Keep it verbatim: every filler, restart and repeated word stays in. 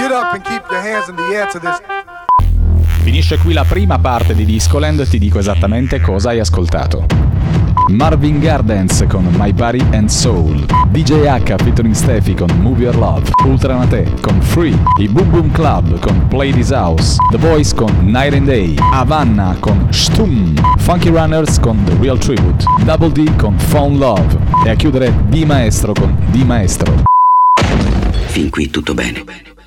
Get up and keep your hands in the air to this. Finisce qui la prima parte di Discoland e ti dico esattamente cosa hai ascoltato. Marvin Gardens con My Body and Soul, D J H featuring Steffi con Move Your Love, Ultranate con Free, i Boom Boom Club con Play This House, The Voice con Night and Day, Havana con Stum, Funky Runners con The Real Tribute, Double D con Phone Love e a chiudere Di Maestro con Di Maestro. Fin qui tutto bene.